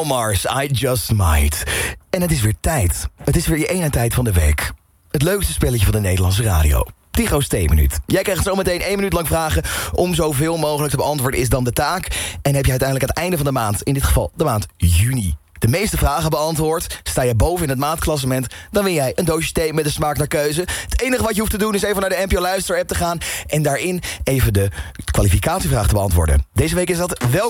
Bruno Mars, I Just Might. En het is weer tijd. Het is weer je ene tijd van de week. Het leukste spelletje van de Nederlandse radio. Tigo's Theemminuut. Jij krijgt zo meteen 1 minuut lang vragen om zoveel mogelijk te beantwoorden is dan de taak. En heb je uiteindelijk aan het einde van de maand, in dit geval de maand juni, de meeste vragen beantwoord, sta je boven in het maandklassement, dan win jij een doosje thee met de smaak naar keuze. Het enige wat je hoeft te doen is even naar de NPO Luister app te gaan en daarin even de kwalificatievraag te beantwoorden. Deze week is dat: welke